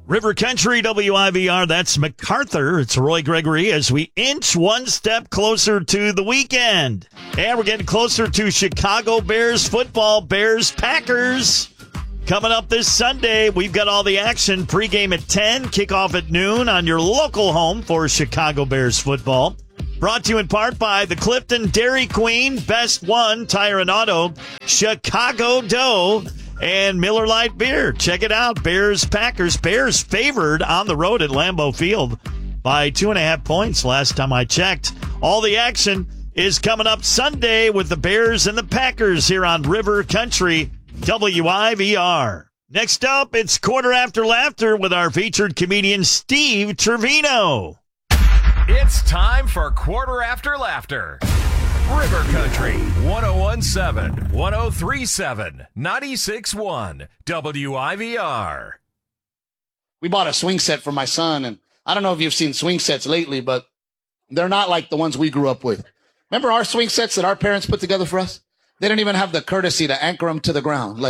River Country, WIVR, that's MacArthur. It's Roy Gregory as we inch one step closer to the weekend. And we're getting closer to Chicago Bears football, Bears-Packers. Coming up this Sunday, we've got all the action. Pregame at 10, kickoff at noon on your local home for Chicago Bears football. Brought to you in part by the Clifton Dairy Queen, Best One, Tire and Auto, Chicago Dough, and Miller Lite Beer. Check it out. Bears-Packers. Bears favored on the road at Lambeau Field by 2.5 points last time I checked. All the action is coming up Sunday with the Bears and the Packers here on River Country, WIVR. Next up, it's Quarter After Laughter with our featured comedian Steve Trevino. It's time for Quarter After Laughter. River Country, 101.7, 103.7, 96.1, WIVR. We bought a swing set for my son, and I don't know if you've seen swing sets lately, but they're not like the ones we grew up with. Remember our swing sets that our parents put together for us? They didn't even have the courtesy to anchor them to the ground.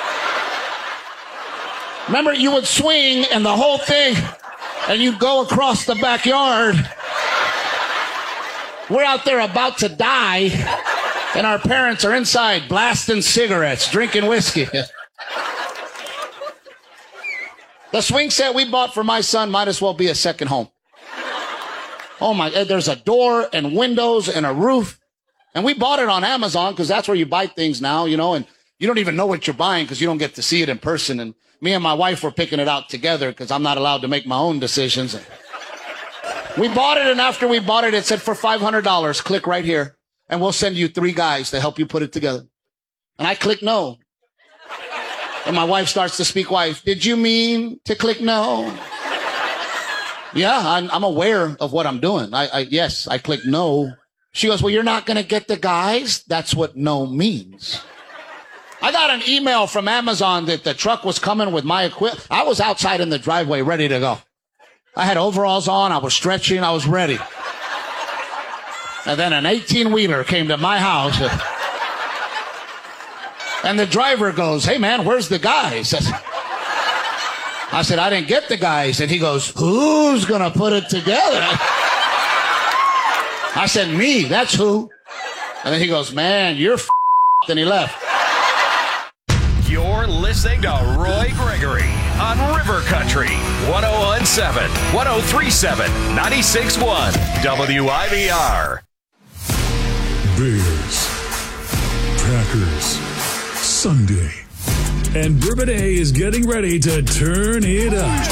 Remember, you would swing and the whole thing, and you'd go across the backyard. We're out there about to die, and our parents are inside blasting cigarettes, drinking whiskey. The swing set we bought for my son might as well be a second home. Oh my, there's a door and windows and a roof. And we bought it on Amazon because that's where you buy things now, you know, and you don't even know what you're buying because you don't get to see it in person. And me and my wife were picking it out together because I'm not allowed to make my own decisions. We bought it, and after we bought it, it said for $500, click right here, and we'll send you 3 guys to help you put it together. And I click no. And my wife starts to speak, wife, did you mean to click no? Yeah, I'm aware of what I'm doing. Yes, I click no. She goes, well, you're not going to get the guys? That's what no means. I got an email from Amazon that the truck was coming with my equipment. I was outside in the driveway ready to go. I had overalls on. I was stretching. I was ready. And then an 18-wheeler came to my house. And the driver goes, hey, man, where's the guys? I said, I didn't get the guys. And he goes, who's going to put it together? I said, me, that's who. And then he goes, man, you're and he left. You're listening to Roy Gregory on River Country, 101.7, 103.7, 96.1, WIVR. Bears, Packers, Sunday. And Bourbonnais is getting ready to turn it up.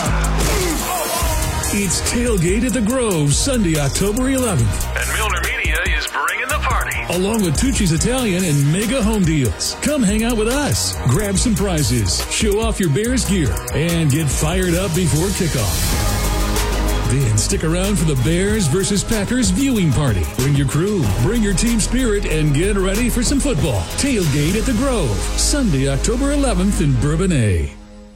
It's Tailgate at the Grove, Sunday, October 11th. And Milner Media is bringing the party. Along with Tucci's Italian and Mega Home Deals. Come hang out with us, grab some prizes, show off your Bears gear, and get fired up before kickoff. Then stick around for the Bears versus Packers viewing party. Bring your crew, bring your team spirit, and get ready for some football. Tailgate at the Grove, Sunday, October 11th in Bourbonnais.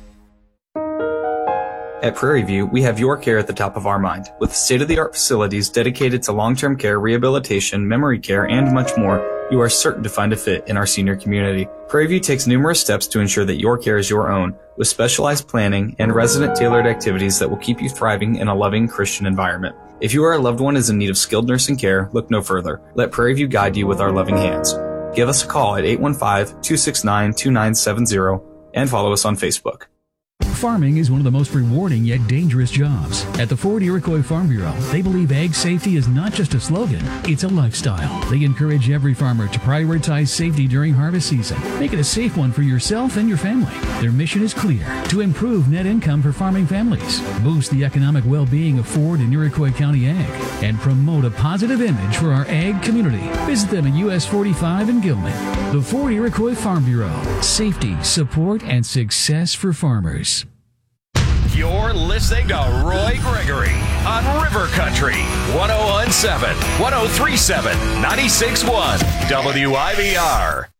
At Prairie View, we have your care at the top of our mind. With state-of-the-art facilities dedicated to long-term care, rehabilitation, memory care, and much more, you are certain to find a fit in our senior community. Prairie View takes numerous steps to ensure that your care is your own, with specialized planning and resident-tailored activities that will keep you thriving in a loving Christian environment. If you or a loved one is in need of skilled nursing care, look no further. Let Prairie View guide you with our loving hands. Give us a call at 815-269-2970 and follow us on Facebook. Farming is one of the most rewarding yet dangerous jobs. At the Ford Iroquois Farm Bureau, they believe ag safety is not just a slogan, it's a lifestyle. They encourage every farmer to prioritize safety during harvest season. Make it a safe one for yourself and your family. Their mission is clear: to improve net income for farming families, boost the economic well-being of Ford and Iroquois County Ag, and promote a positive image for our ag community. Visit them at US 45 in Gilman. The Ford Iroquois Farm Bureau. Safety, support, and success for farmers. You're listening to Roy Gregory on River Country, 101.7, 103.7, 96.1, WIVR.